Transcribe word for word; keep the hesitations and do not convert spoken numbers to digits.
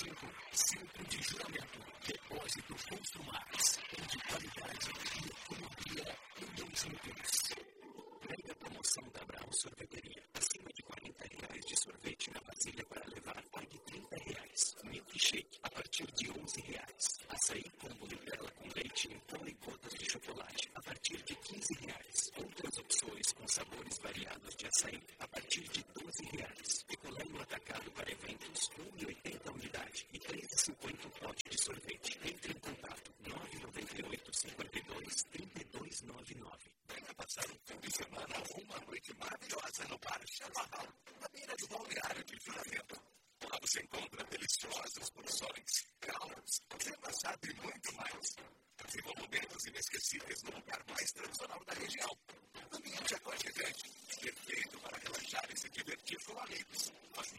cinco, Centro de Juramento, Depósito Construmax, onde qualidade e economia andam juntos. Mega promoção da Abraão Sorveteria. Acima de quarenta reais de sorvete na vasilha para levar, pague trinta reais. Milkshake a partir de onze reais. Açaí combo de pérola com leite em pó e gotas de chocolate a partir de quinze reais. Outras opções com sabores variados de açaí a partir de doze reais. Picolé no atacado para eventos, um e oitenta unidade e três e cinquenta o pote de sorvete. Entre em contato nove nove oito, cinco dois, três dois nove nove. Venha passar um fim de semana ou uma noite maravilhosa no Bar Chaparral, na beira do balneário de Juramento. Lá você encontra deliciosas porções, caldos, repassado e muito mais. Viva momentos inesquecíveis no lugar mais tradicional da região. Ambiente aconchegante, perfeito para relaxar e se divertir com amigos.